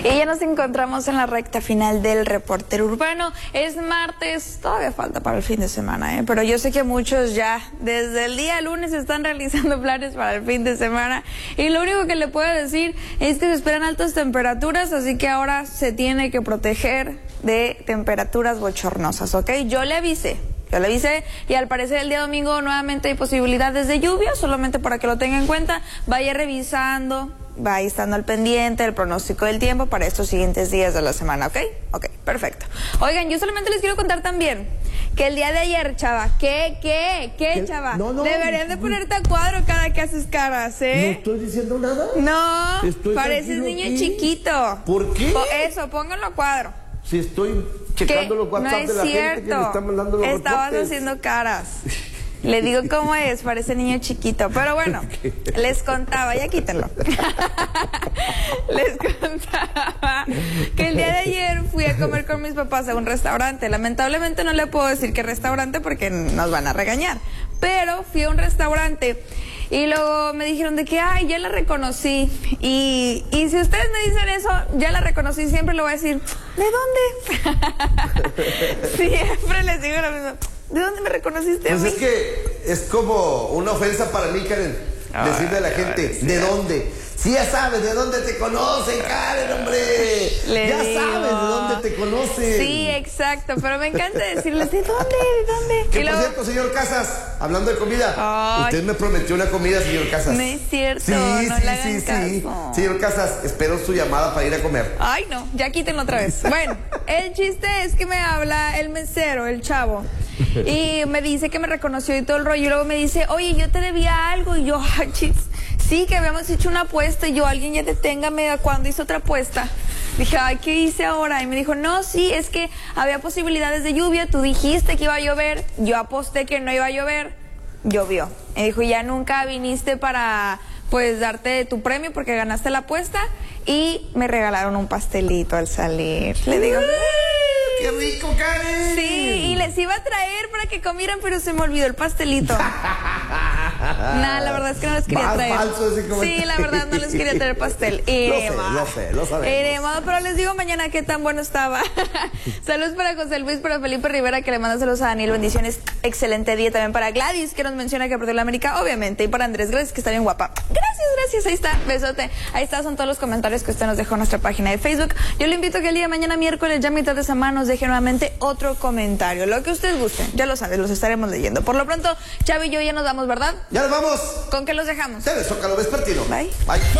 Y ya nos encontramos en la recta final del Reportero Urbano. Es martes, todavía falta para el fin de semana, pero yo sé que muchos ya desde el día lunes están realizando planes para el fin de semana. Y lo único que le puedo decir es que se esperan altas temperaturas, así que ahora se tiene que proteger de temperaturas bochornosas, ¿ok? Yo le avisé y al parecer el día domingo nuevamente hay posibilidades de lluvia, solamente para que lo tenga en cuenta. Vaya revisando, vaya estando al pendiente del pronóstico del tiempo para estos siguientes días de la semana, ¿ok? Ok, perfecto. Oigan, yo solamente les quiero contar también que el día de ayer, chava, ¿Qué, chava? No, deberían de ponerte a cuadro cada que haces caras, ¿eh? ¿No estoy diciendo nada? No, estoy pareces niño aquí. Chiquito. ¿Por qué? Eso, pónganlo a cuadro. Si estoy checando los WhatsApp no de la gente que me está mandando los Estabas reportes. haciendo caras. Le digo cómo es, parece niño chiquito. Pero bueno, les contaba, ya quítenlo. Les contaba que el día de ayer fui a comer con mis papás a un restaurante. Lamentablemente no le puedo decir qué restaurante porque nos van a regañar. Pero fui a un restaurante y luego me dijeron de que, ay, ya la reconocí. Y si ustedes me dicen eso, ya la reconocí, siempre le voy a decir, ¿de dónde? Siempre les digo lo mismo. ¿De dónde me reconociste a mí? Pues es que es como una ofensa para mí, Karen, decirle a la gente, ¿de dónde? Sí, ya sabes de dónde te conocen, Karen, hombre. Ya sabes de dónde te conocen. Sí, exacto, pero me encanta decirles, ¿de dónde? ¿De dónde? Que por cierto, señor Casas, hablando de comida, usted me prometió una comida, señor Casas. No es cierto, sí, no sí, le hagan caso. Señor Casas, espero su llamada para ir a comer. Ay, no, ya quítenlo otra vez. Bueno, el chiste es que me habla el mesero, el chavo, y me dice que me reconoció y todo el rollo, y luego me dice, oye, yo te debía algo, y yo, ay, chis, sí, que habíamos hecho una apuesta, y yo, alguien ya deténgame a cuando hizo otra apuesta. Dije, ay, ¿qué hice ahora? Y me dijo, no, sí, es que había posibilidades de lluvia, tú dijiste que iba a llover, yo aposté que no iba a llover, llovió. Me dijo, ya nunca viniste para, pues, darte tu premio porque ganaste la apuesta, y me regalaron un pastelito al salir. Le digo, ¡qué rico, Karen! sí, y les iba a traer para que comieran, pero se me olvidó el pastelito. Nah, la verdad es que no les quería traer. Falso ese comentario. Sí, la verdad no les quería traer pastel. Lo sabemos. Pero les digo mañana qué tan bueno estaba. Saludos para José Luis, para Felipe Rivera, que le manda saludos a Daniel, bendiciones, excelente día. También para Gladys, que nos menciona que perdió la América, obviamente. Y para Andrés, gracias, que está bien guapa. Gracias, ahí está, besote. Ahí está, son todos los comentarios que usted nos dejó en nuestra página de Facebook. Yo le invito a que el día de mañana, miércoles, ya a mitad de semana, nos deje nuevamente otro comentario. Lo que ustedes gusten, ya lo saben, los estaremos leyendo. Por lo pronto, Chavi y yo ya nos vamos, ¿verdad? ¡Ya nos vamos! ¿Con qué los dejamos? Se les Zócalo vespertino. Bye. Bye.